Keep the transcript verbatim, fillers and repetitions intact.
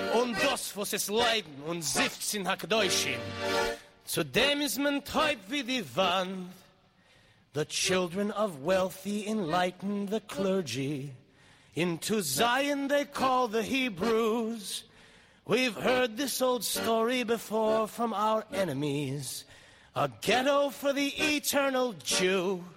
und das, was es leiden und sifts in Hakdoishim. Zudem ist man taub wie die Wand. The children of wealthy enlighten the clergy. Into Zion they call the Hebrews. We've heard this old story before from our enemies. A ghetto for the eternal Jew.